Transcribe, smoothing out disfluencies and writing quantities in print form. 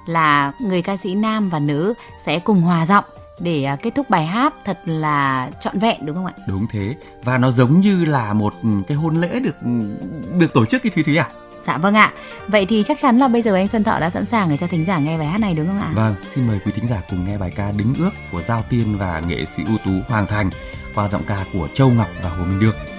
là người ca sĩ nam và nữ sẽ cùng hòa giọng để kết thúc bài hát thật là trọn vẹn, đúng không ạ? Đúng thế, và nó giống như là một cái hôn lễ được tổ chức Thúy à? Dạ vâng ạ. Vậy thì chắc chắn là bây giờ anh Xuân Thọ đã sẵn sàng để cho thính giả nghe bài hát này, đúng không ạ? Vâng, xin mời quý thính giả cùng nghe bài ca Đính Ước của Giao Tiên và nghệ sĩ ưu tú Hoàng Thành qua giọng ca của Châu Ngọc và Hồ Minh Đương.